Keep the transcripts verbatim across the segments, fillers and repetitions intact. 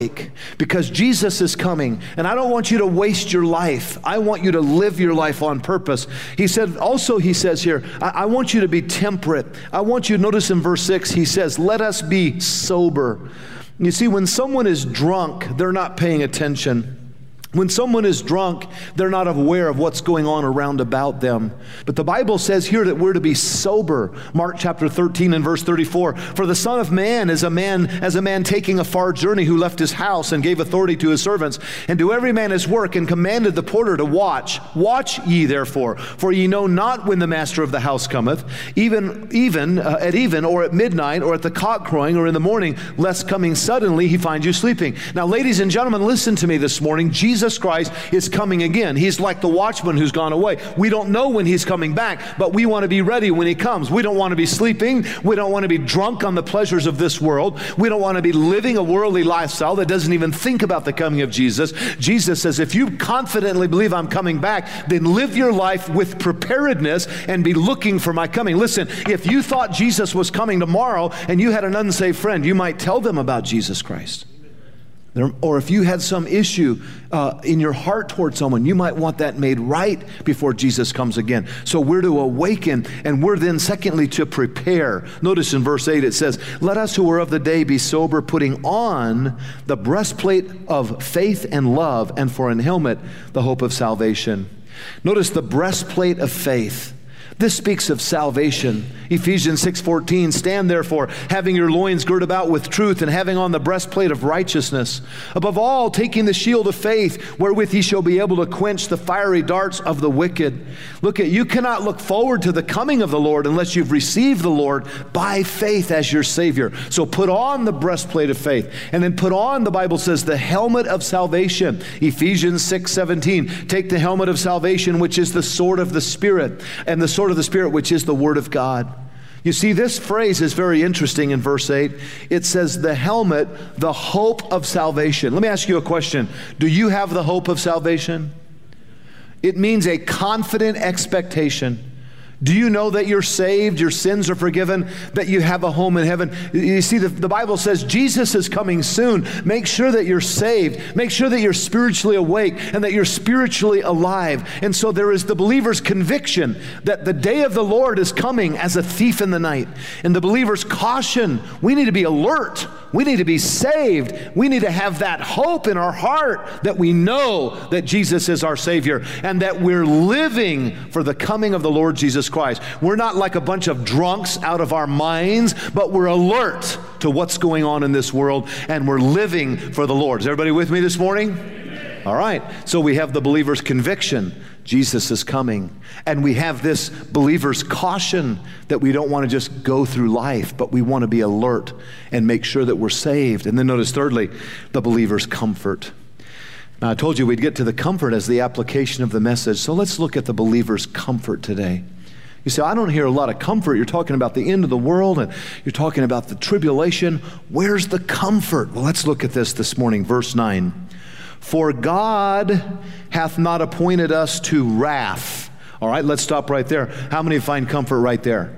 awake because Jesus is coming, and I don't want you to waste your life. I want you to live your life on purpose. He said, also he says here, I, I want you to be temperate. I want you to notice in verse six, he says, let us be sober. You see, when someone is drunk, they're not paying attention. When someone is drunk, they're not aware of what's going on around about them. But the Bible says here that we're to be sober. Mark chapter thirteen and verse thirty-four. For the Son of Man is a man, as a man taking a far journey, who left his house and gave authority to his servants, and to every man his work, and commanded the porter to watch. Watch ye therefore, for ye know not when the master of the house cometh, even even uh, at even, or at midnight, or at the cock crowing, or in the morning, lest coming suddenly he find you sleeping. Now, ladies and gentlemen, listen to me this morning. Jesus Jesus Christ is coming again. He's like the watchman who's gone away. We don't know when he's coming back, but we want to be ready when he comes. We don't want to be sleeping. We don't want to be drunk on the pleasures of this world. We don't want to be living a worldly lifestyle that doesn't even think about the coming of Jesus. Jesus says, if you confidently believe I'm coming back, then live your life with preparedness and be looking for my coming. Listen, if you thought Jesus was coming tomorrow and you had an unsaved friend, you might tell them about Jesus Christ. Or if you had some issue uh, in your heart toward someone, you might want that made right before Jesus comes again. So we're to awaken, and we're then secondly to prepare. Notice in verse eight it says, let us who are of the day be sober, putting on the breastplate of faith and love, and for an helmet the hope of salvation. Notice the breastplate of faith. This speaks of salvation. Ephesians six fourteen, stand therefore, having your loins girt about with truth, and having on the breastplate of righteousness. Above all, taking the shield of faith, wherewith ye shall be able to quench the fiery darts of the wicked. Look at, you cannot look forward to the coming of the Lord unless you've received the Lord by faith as your Savior. So put on the breastplate of faith, and then put on, the Bible says, the helmet of salvation. Ephesians six seventeen, take the helmet of salvation, which is the sword of the Spirit, and the sword of the Spirit, which is the Word of God. You see, this phrase is very interesting in verse eight. It says the helmet, the hope of salvation. Let me ask you a question. Do you have the hope of salvation? It means a confident expectation. Do you know that you're saved, your sins are forgiven, that you have a home in heaven? You see, the, the Bible says Jesus is coming soon. Make sure that you're saved. Make sure that you're spiritually awake and that you're spiritually alive. And so there is the believer's conviction that the day of the Lord is coming as a thief in the night. And the believer's caution, we need to be alert. We need to be saved. We need to have that hope in our heart that we know that Jesus is our Savior and that we're living for the coming of the Lord Jesus Christ. We're not like a bunch of drunks out of our minds, but we're alert to what's going on in this world, and we're living for the Lord. Is everybody with me this morning? Amen. All right. So we have the believer's conviction. Jesus is coming. And we have this believer's caution that we don't want to just go through life, but we want to be alert and make sure that we're saved. And then notice thirdly, the believer's comfort. Now I told you we'd get to the comfort as the application of the message. So let's look at the believer's comfort today. You say, I don't hear a lot of comfort. You're talking about the end of the world and you're talking about the tribulation. Where's the comfort? Well, let's look at this this morning. Verse nine. For God hath not appointed us to wrath. All right, let's stop right there. How many find comfort right there?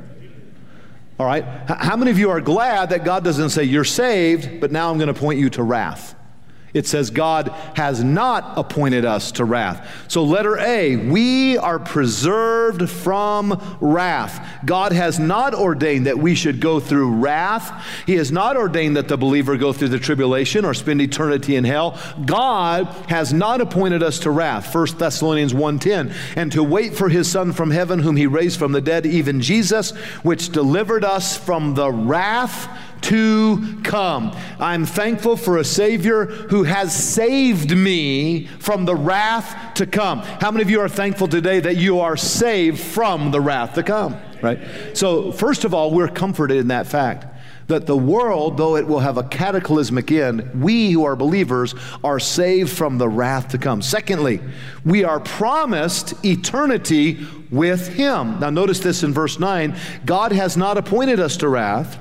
All right. How many of you are glad that God doesn't say you're saved, but now I'm going to point you to wrath? It says God has not appointed us to wrath. So letter A, we are preserved from wrath. God has not ordained that we should go through wrath. He has not ordained that the believer go through the tribulation or spend eternity in hell. God has not appointed us to wrath. First Thessalonians one ten, and to wait for his Son from heaven, whom he raised from the dead, even Jesus, which delivered us from the wrath to come. I'm thankful for a Savior who has saved me from the wrath to come. How many of you are thankful today that you are saved from the wrath to come? Right? So first of all, we're comforted in that fact that the world, though it will have a cataclysmic end, we who are believers are saved from the wrath to come. Secondly, we are promised eternity with him. Now notice this in verse nine. God has not appointed us to wrath,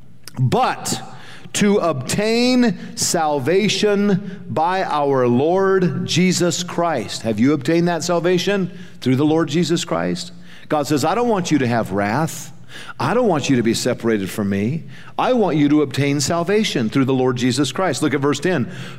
but to obtain salvation by our Lord Jesus Christ. Have you obtained that salvation through the Lord Jesus Christ? God says, I don't want you to have wrath. I don't want you to be separated from me. I want you to obtain salvation through the Lord Jesus Christ. Look at verse ten.